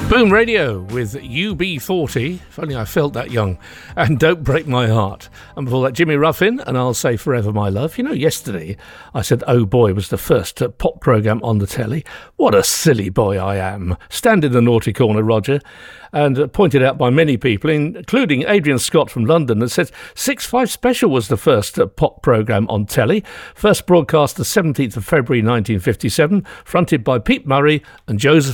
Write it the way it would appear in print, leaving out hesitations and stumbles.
Boom Radio with UB40, if only I felt that young, and Don't Break My Heart. And before that, Jimmy Ruffin, and I'll Say Forever My Love. You know, yesterday I said Oh Boy was the first pop programme on the telly. What a silly boy I am. Stand in the naughty corner, Roger. And pointed out by many people, including Adrian Scott from London, that said 6-5 Special was the first pop programme on telly. First broadcast the 17th of February 1957, fronted by Pete Murray and Joseph